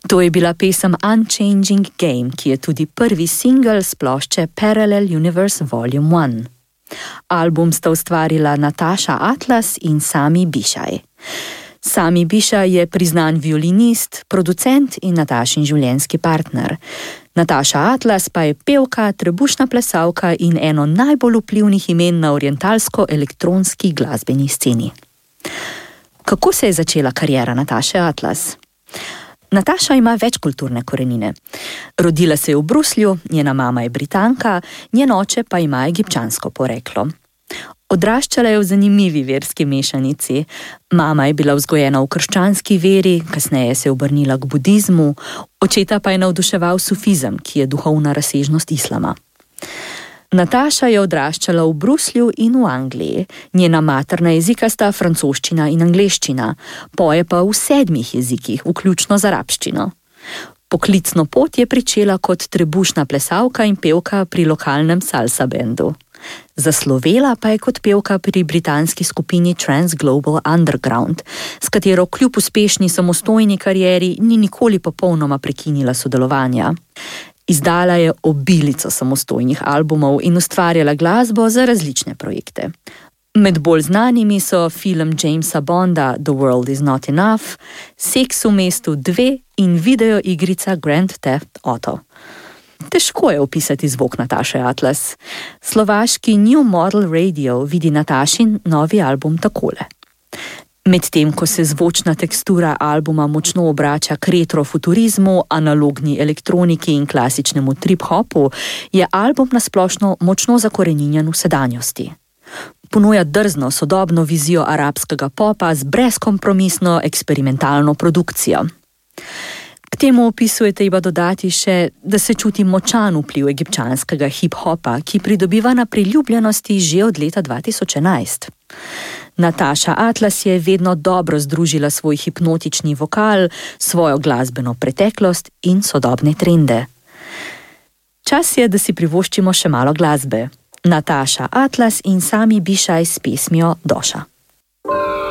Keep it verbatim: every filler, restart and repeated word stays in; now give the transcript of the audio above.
To je bila pesem Unchanging Game, ki je tudi prvi singel s plošče Parallel Universe Volume one. Album sta ustvarila Natasha Atlas in Sami Bišaj. Sami Bišaj je priznan violinist, producent in Natašin življenjski partner. Natasha Atlas pa je pevka, trebušna plesalka in eno najbolj vplivnih imen na orientalsko-elektronski glasbeni sceni. Kako se je začela kariera Nataše Atlas? Nataša ima večkulturne korenine. Rodila se je v Bruslju, njena mama je Britanka, njen oče pa ima egipčansko poreklo. Odraščala je v zanimivi verski mešanici. Mama je bila vzgojena v krščanski veri, kasneje se je obrnila k budizmu, očeta pa je navduševal sufizem, ki je duhovna razsežnost islama. Nataša je odraščala v Bruslju in v Angliji. Njena materna jezika sta francoščina in angleščina, poje pa v sedmih jezikih, vključno z arabščino. Poklicno pot je pričela kot trebušna plesalka in pevka pri lokalnem salsa bendu. Zaslovela pa je kot pevka pri britanski skupini Trans Global Underground, s katero kljub uspešni samostojni karieri ni nikoli popolnoma prekinila sodelovanja. Izdala je obilico samostojnih albumov in ustvarjala glasbo za različne projekte. Med bolj znanimi so film Jamesa Bonda The World Is Not Enough, Seks v mestu dve in video igrica Grand Theft Auto. Težko je opisati zvok Nataše Atlas. Slovaški New Model Radio vidi Natašin novi album takole. Medtem ko se zvočna tekstura albuma močno obrača k retrofuturizmu, analogni elektroniki in klasičnemu trip-hopu, je album nasplošno močno zakoreninjen v sedanjosti. Ponuja drzno, sodobno vizijo arabskega popa z brezkompromisno eksperimentalno produkcijo. K temu opisu je treba dodati še, da se čuti močan vpliv egipčanskega hip-hopa, ki pridobiva na priljubljenosti že od leta dva tisoč enajst. Natasha Atlas je vedno dobro združila svoj hipnotični vokal, svojo glasbeno preteklost in sodobne trende. Čas je, da si privoščimo še malo glasbe. Natasha Atlas in Sami Bišaj s pesmijo Doša.